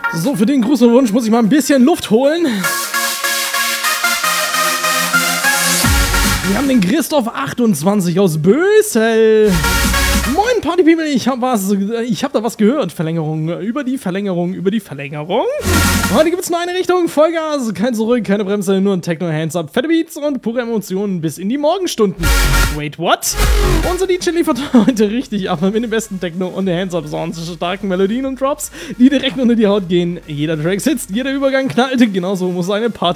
So, für den Gruß und Wunsch muss ich mal ein bisschen Luft holen. Wir haben den Christoph 28 aus Bösel. Moin Party People, ich hab da was gehört. Verlängerung über die Verlängerung. Heute gibt's nur eine Richtung, Vollgas, kein Zurück, keine Bremse, nur ein Techno, Hands Up, fette Beats und pure Emotionen bis in die Morgenstunden. Wait, what? Unser DJ liefert heute richtig ab mit den besten Techno und Hands Up Sounds, starken Melodien und Drops, die direkt unter die Haut gehen. Jeder Track sitzt, jeder Übergang knallt, genauso muss eine Party